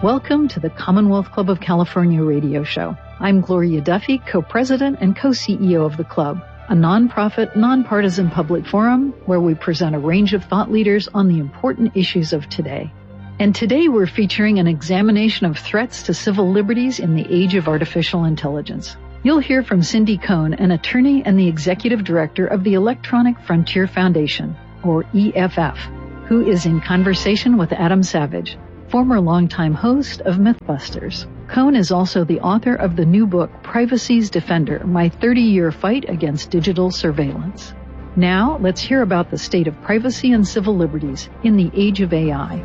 Welcome to the Commonwealth Club of California radio show. I'm Gloria Duffy, co-president and co-CEO of the club, a nonprofit, nonpartisan public forum where we present a range of thought leaders on the important issues of today. And today we're featuring an examination of threats to civil liberties in the age of artificial intelligence. You'll hear from Cindy Cohn, an attorney and the executive director of the Electronic Frontier Foundation, or EFF, who is in conversation with Adam Savage, former longtime host of Mythbusters. Cohn is also the author of the new book, Privacy's Defender, My 30-Year Fight Against Digital Surveillance. Now, let's hear about the state of privacy and civil liberties in the age of AI.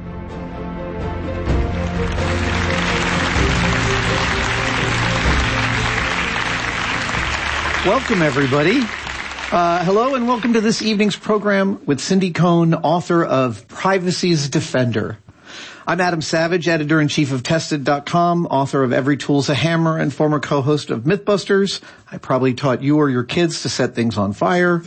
Welcome, everybody. Hello and welcome to this evening's program with Cindy Cohn, author of Privacy's Defender. I'm Adam Savage, editor-in-chief of Tested.com, author of Every Tool's a Hammer, and former co-host of Mythbusters. I probably taught you or your kids to set things on fire.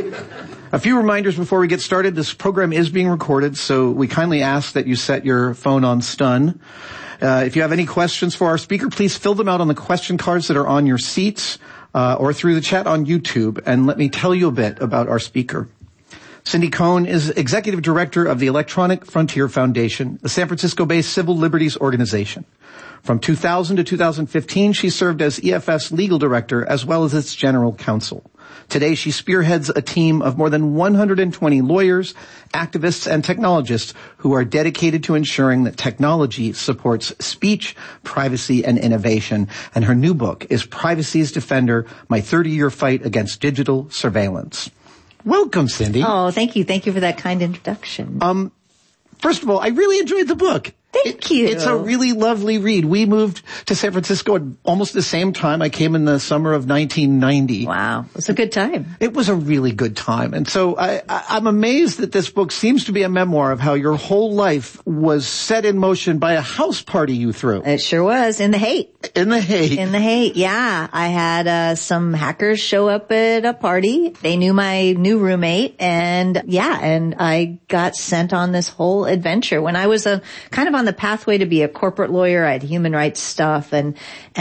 A few reminders before we get started. This program is being recorded, so we kindly ask that you set your phone on stun. If you have any questions for our speaker, please fill them out on the question cards that are on your seats or through the chat on YouTube. And let me tell you a bit about our speaker. Cindy Cohn is executive director of the Electronic Frontier Foundation, a San Francisco-based civil liberties organization. From 2000 to 2015, she served as EFF's legal director as well as its general counsel. Today, she spearheads a team of more than 120 lawyers, activists, and technologists who are dedicated to ensuring that technology supports speech, privacy, and innovation. And her new book is Privacy's Defender, My 30-Year Fight Against Digital Surveillance. Welcome, Cindy. Oh, thank you. Thank you for that kind introduction. First of all, I really enjoyed the book. Thank you. It's a really lovely read. We moved to San Francisco at almost the same time. I came in the summer of 1990. Wow. It was a good time. It was a really good time. And so I'm amazed that this book seems to be a memoir of how your whole life was set in motion by a house party you threw. It sure was. In the Haight. In the Haight. In the Haight, yeah. I had some hackers show up at a party. They knew my new roommate. And I got sent on this whole adventure. When I was kind of on the pathway to be a corporate lawyer, I had human rights stuff, and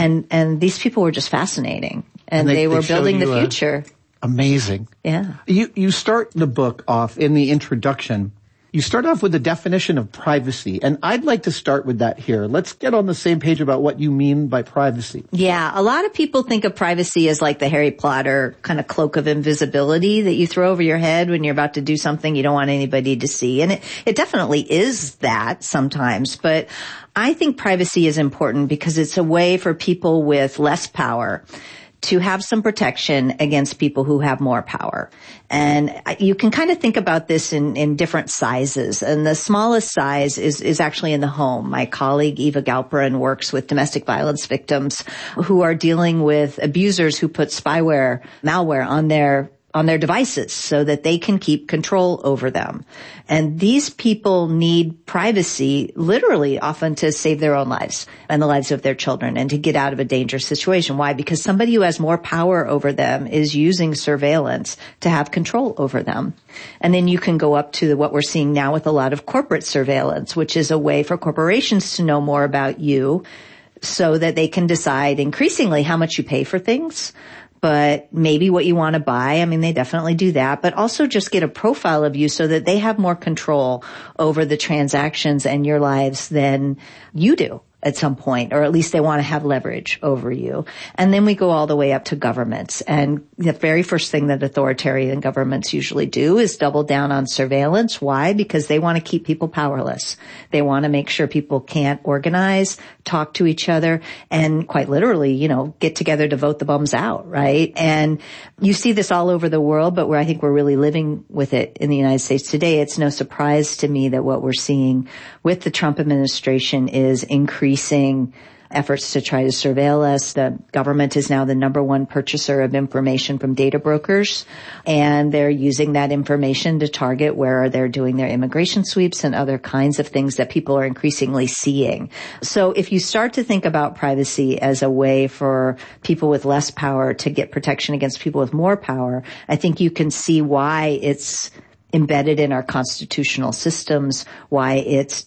these people were just fascinating, and they were building the future. Amazing. Yeah. You start the book off in the introduction. You start off with the definition of privacy, and I'd like to start with that here. Let's get on the same page about what you mean by privacy. Yeah, a lot of people think of privacy as like the Harry Potter kind of cloak of invisibility that you throw over your head when you're about to do something you don't want anybody to see. And it definitely is that sometimes, but I think privacy is important because it's a way for people with less power to have some protection against people who have more power. And you can kind of think about this in different sizes. And the smallest size is actually in the home. My colleague Eva Galperin works with domestic violence victims who are dealing with abusers who put spyware, malware on their devices so that they can keep control over them. And these people need privacy literally often to save their own lives and the lives of their children and to get out of a dangerous situation. Why? Because somebody who has more power over them is using surveillance to have control over them. And then you can go up to what we're seeing now with a lot of corporate surveillance, which is a way for corporations to know more about you so that they can decide increasingly how much you pay for things, but maybe what you want to buy. I mean, they definitely do that, but also just get a profile of you so that they have more control over the transactions and your lives than you do at some point, or at least they want to have leverage over you. And then we go all the way up to governments. And the very first thing that authoritarian governments usually do is double down on surveillance. Why? Because they want to keep people powerless. They want to make sure people can't organize, talk to each other, and quite literally, get together to vote the bums out, right? And you see this all over the world, but where I think we're really living with it in the United States today, it's no surprise to me that what we're seeing with the Trump administration is increasing efforts to try to surveil us. The government is now the number one purchaser of information from data brokers, and they're using that information to target where they're doing their immigration sweeps and other kinds of things that people are increasingly seeing. So if you start to think about privacy as a way for people with less power to get protection against people with more power, I think you can see why it's embedded in our constitutional systems, why it's just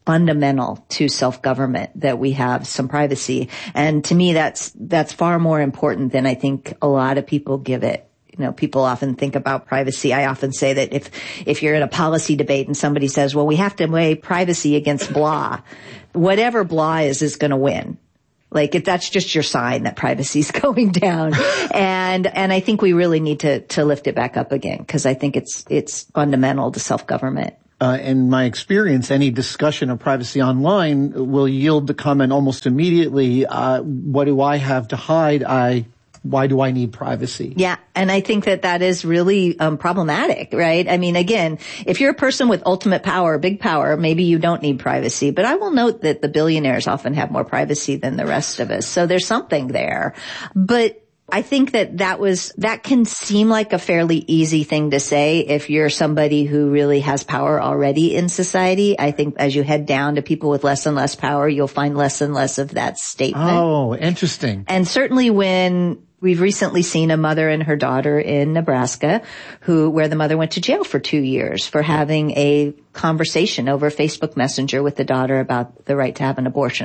fundamental to self-government that we have some privacy. And to me, that's far more important than I think a lot of people give it. You know, people often think about privacy. I often say that if you're in a policy debate and somebody says, well, we have to weigh privacy against blah, whatever blah is going to win. Like, if that's just your sign that privacy is going down. And I think we really need to lift it back up again, because I think it's fundamental to self-government. In my experience, any discussion of privacy online will yield the comment almost immediately, what do I have to hide? Why do I need privacy? Yeah. And I think that is really problematic, right? I mean, again, if you're a person with ultimate power, big power, maybe you don't need privacy. But I will note that the billionaires often have more privacy than the rest of us. So there's something there. But I think that can seem like a fairly easy thing to say if you're somebody who really has power already in society. I think as you head down to people with less and less power, you'll find less and less of that statement. Oh, interesting. And certainly when we've recently seen a mother and her daughter in Nebraska where the mother went to jail for 2 years for having a conversation over Facebook Messenger with the daughter about the right to have an abortion.